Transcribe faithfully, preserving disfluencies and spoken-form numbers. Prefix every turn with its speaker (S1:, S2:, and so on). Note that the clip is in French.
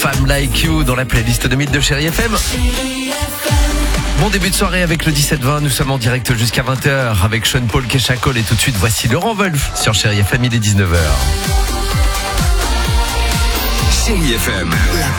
S1: Femme Like You dans la playlist de Mythe de Chérie F M. Bon début de soirée avec le dix-sept vingt, nous sommes en direct jusqu'à vingt heures avec Sean Paul, Kesha Cole et tout de suite voici Laurent Wolf sur Chérie F M, il est dix-neuf heures.
S2: Chérie F M, la